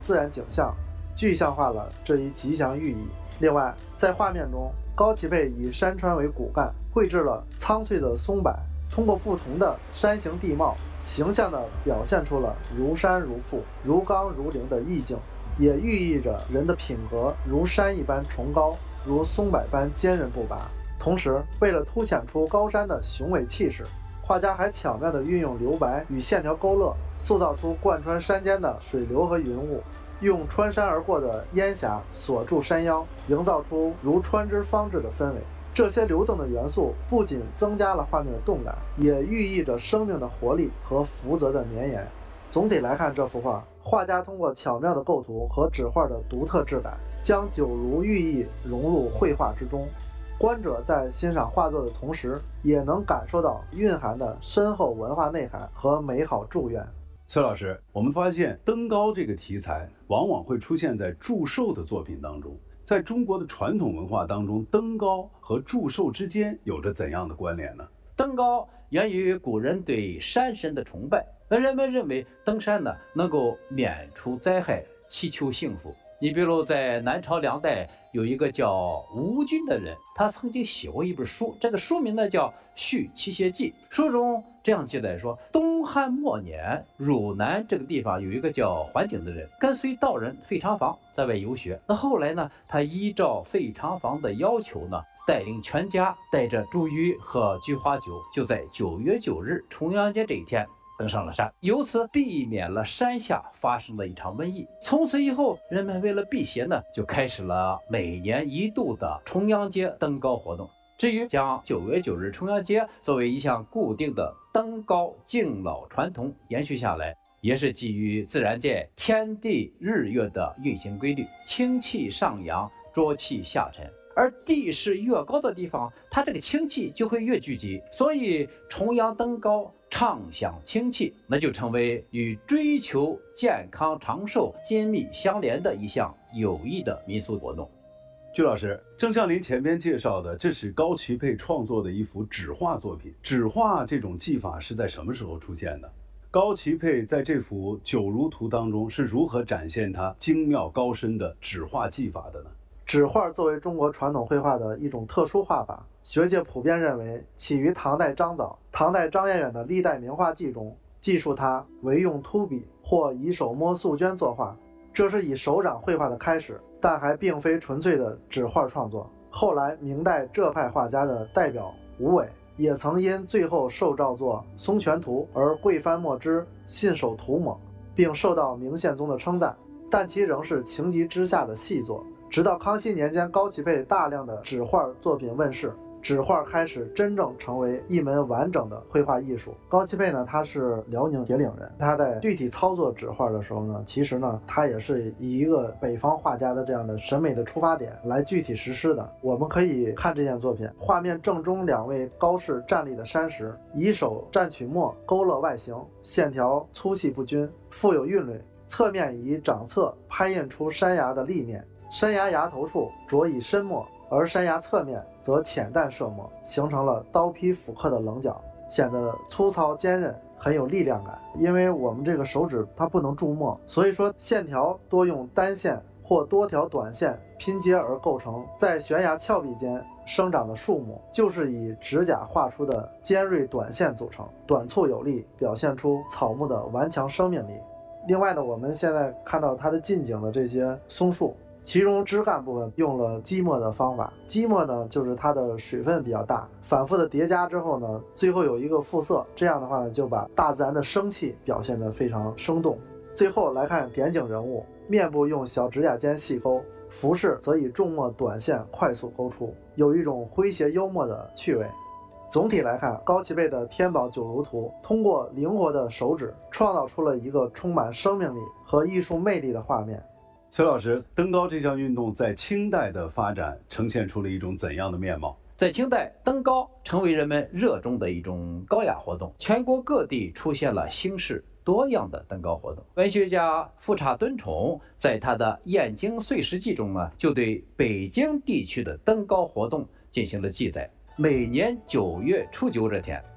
自然景象，具象化了这一吉祥寓意。另外，在画面中，高齐佩以山川为骨干，绘制了苍翠的松柏，通过不同的山形地貌，形象地表现出了如山如覆、如刚如灵的意境，也寓意着人的品格如山一般崇高，如松柏般坚韧不拔。同时，为了凸显出高山的雄伟气势，画家还巧妙地运用留白与线条勾勒，塑造出贯穿山间的水流和云雾，用穿山而过的烟霞锁住山腰，营造出如穿之方至的氛围。这些流动的元素不仅增加了画面的动感，也寓意着生命的活力和福泽的绵延。总体来看，这幅画，画家通过巧妙的构图和纸画的独特质感，将九如寓意融入绘画之中。观者在欣赏画作的同时，也能感受到蕴含的深厚文化内涵和美好祝愿。 崔老师，我们发现登高这个题材往往会出现在祝寿的作品当中。在中国的传统文化当中，登高和祝寿之间有着怎样的关联呢？ 登高源于古人对山神的崇拜，那人们认为登山呢能够免除灾害，祈求幸福。你比如在南朝梁代有一个叫吴军的人，他曾经写过一本书，这个书名呢叫《续七邪记》。书中这样记载说，东汉末年，汝南这个地方有一个叫桓景的人，跟随道人费长房在外游学。那后来呢，他依照费长房的要求呢，带领全家带着茱萸和菊花酒，就在9月9日重阳节这一天登上了山，由此避免了山下发生的一场瘟疫。从此以后，人们为了辟邪呢，就开始了每年1度的重阳节登高活动。至于将9月9日重阳节作为一项固定的登高敬老传统延续下来，也是基于自然界天地日月的运行规律，清气上扬，浊气下沉。而地势越高的地方，它这个清气就会越聚集，所以重阳登高畅享清气，那就成为与追求健康长寿紧密相连的一项有益的民俗活动。 鞠老师，正像您前边介绍的，这是高齐佩创作的一幅纸画作品。纸画这种技法是在什么时候出现的？高齐佩在这幅九如图当中是如何展现他精妙高深的纸画技法的呢？ 纸画作为中国传统绘画的一种特殊画法，学界普遍认为起于唐代张藻。唐代张彦远的《历代名画记》中记述他唯用秃笔或以手摸素绢作画，这是以手掌绘画的开始，但还并非纯粹的纸画创作。后来明代浙派画家的代表吴伟也曾因最后受诏作《松泉图》而贵翻墨汁，信手涂抹，并受到明宪宗的称赞，但其仍是情急之下的细作。直到康熙年间，高齐佩大量的纸画作品问世，纸画开始真正成为一门完整的绘画艺术。高齐佩呢，他是辽宁铁岭人，他在具体操作纸画的时候呢，其实呢，他也是以一个北方画家的这样的审美的出发点来具体实施的。我们可以看这件作品，画面正中2位高士站立的山石，以手蘸取墨勾勒外形，线条粗细不均，富有韵律。侧面以掌侧拍印出山崖的立面，山崖崖头处着以深墨，而山崖侧面则浅淡射墨，形成了刀劈斧刻的棱角，显得粗糙坚韧，很有力量感。因为我们这个手指它不能注墨，所以说线条多用单线或多条短线拼接而构成，在悬崖峭壁间生长的树木，就是以指甲画出的尖锐短线组成，短促有力，表现出草木的顽强生命力。另外呢，我们现在看到它的近景的这些松树，其中枝干部分用了积墨的方法。积墨呢，就是它的水分比较大，反复的叠加之后呢，最后有一个复色，这样的话呢，就把大自然的生气表现得非常生动。最后来看点景人物，面部用小指甲尖细勾，服饰则以重墨短线快速勾出，有一种诙谐幽默的趣味。总体来看，高齐佩的天宝九如图通过灵活的手指创造出了一个充满生命力和艺术魅力的画面。 崔老师，登高这项运动在清代的发展呈现出了一种怎样的面貌？ 在清代，登高成为人们热衷的一种高雅活动，全国各地出现了形式多样的登高活动。文学家富察敦崇在他的《燕京岁时记》中呢，就对北京地区的登高活动进行了记载。每年9月初9这天，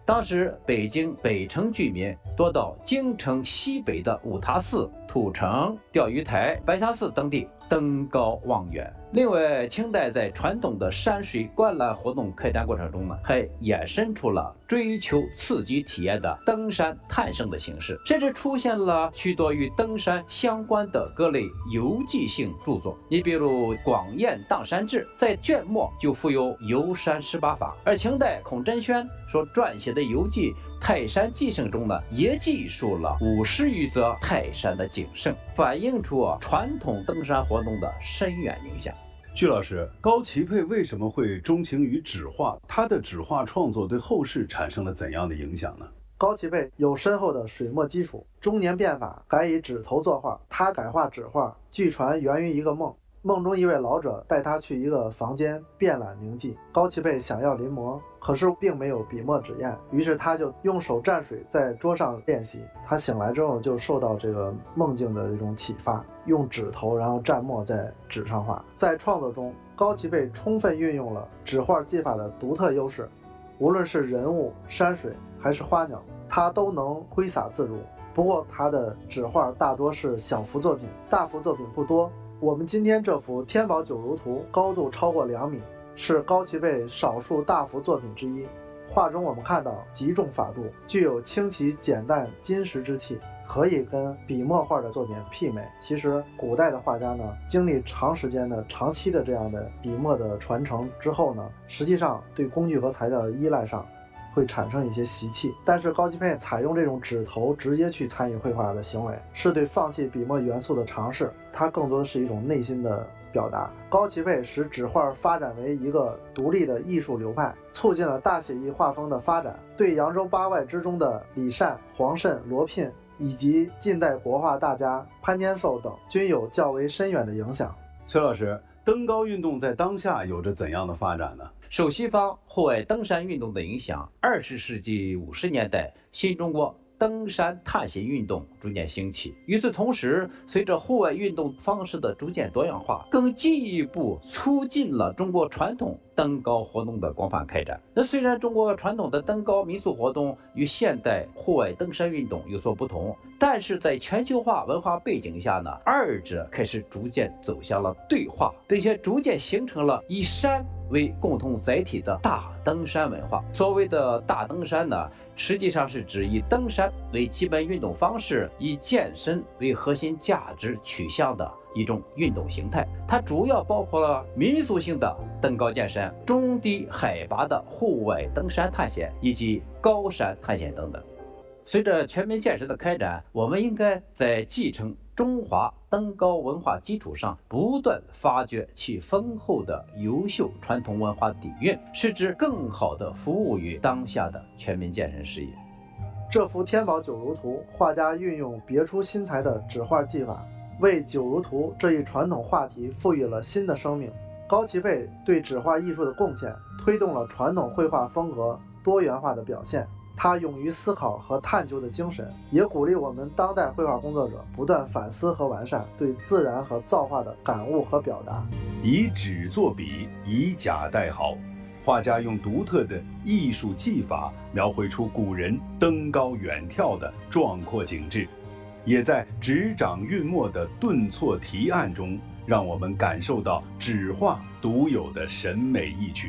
当时北京北城居民多到京城西北的五塔寺、土城、钓鱼台、白塔寺等地登高望远。另外，清代在传统的山水观览活动开展过程中呢，还衍生出了追求刺激体验的登山探胜的形式，甚至出现了许多与登山相关的各类游记性著作。你比如《广彦荡山志》在卷末就附有游山18法，而清代孔真轩所撰写的游记《泰山记胜》中呢，也记述了50余则泰山的景胜，反映出传统登山活动的深远影响。 据老师，高齐佩为什么会钟情于纸画？他的纸画创作对后世产生了怎样的影响呢？ 高齐佩有深厚的水墨基础，中年变法，改以纸头作画。他改画纸画，据传源于一个梦。梦中一位老者带他去一个房间遍览名迹，高齐佩想要临摹，可是并没有笔墨纸砚，于是他就用手蘸水在桌上练习。他醒来之后就受到这个梦境的这种启发，用纸头然后蘸墨在纸上画。在创作中，高齐佩充分运用了纸画技法的独特优势，无论是人物、山水还是花鸟，他都能挥洒自如。不过他的纸画大多是小幅作品，大幅作品不多。我们今天这幅《天宝九如图》高度超过2米，是高齐佩少数大幅作品之一。画中我们看到极重法度，具有清奇简淡金石之气，可以跟笔墨画的作品媲美。其实古代的画家呢，经历长期的这样的笔墨的传承之后呢，实际上对工具和材料的依赖上会产生一些习气，但是高齐佩采用这种指头直接去参与绘画的行为，是对放弃笔墨元素的尝试，它更多的是一种内心的表达。高齐佩使纸画发展为一个独立的艺术流派，促进了大写意画风的发展，对扬州八外之中的李善、黄慎、罗聘以及近代国画大家潘天寿等均有较为深远的影响。 崔老师，登高运动在当下有着怎样的发展呢？ 受西方户外登山运动的影响，20世纪50年代，新中国登山探险运动逐渐兴起。与此同时，随着户外运动方式的逐渐多样化，更进一步促进了中国传统登高活动的广泛开展。那虽然中国传统的登高民俗活动与现代户外登山运动有所不同，但是在全球化文化背景下呢，二者开始逐渐走向了对话，并且逐渐形成了以山为共同载体的大登山文化。所谓的大登山呢，实际上是指以登山为基本运动方式，以健身为核心价值取向的一种运动形态。它主要包括了民俗性的登高健身、中低海拔的户外登山探险以及高山探险等等。随着全民健身的开展，我们应该在继承中华登高文化基础上，不断发掘其丰厚的优秀传统文化底蕴，使之更好地服务于当下的全民健身事业。 这幅《天宝九如图》，画家运用别出心裁的纸画技法，为九如图这一传统话题赋予了新的生命。高齐佩对纸画艺术的贡献，推动了传统绘画风格多元化的表现。他勇于思考和探究的精神，也鼓励我们当代绘画工作者不断反思和完善对自然和造化的感悟和表达。 以纸作笔，以假代毫，画家用独特的艺术技法描绘出古人登高远眺的壮阔景致，也在纸掌韵墨的顿挫提按中，让我们感受到纸画独有的审美意趣。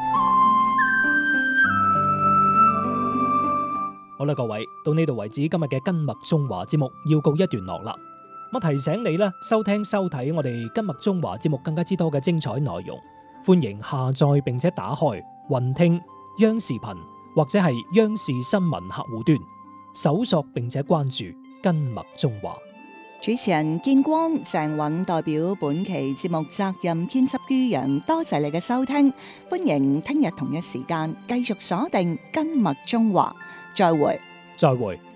好啦，各位，到呢度為止，今日嘅根脈中華節目要告一段落啦。咁提醒你咧，收聽收睇我哋根脈中華節目更加之多嘅精彩內容，歡迎下載並且打開雲聽、央視頻或者係央視新聞客戶端，搜索並且關注根脈中華。 主持人建光、鄭允代表本期節目責任編輯于洋，多謝你嘅收聽，歡迎聽日同一時間繼續鎖定根脈中華。再會。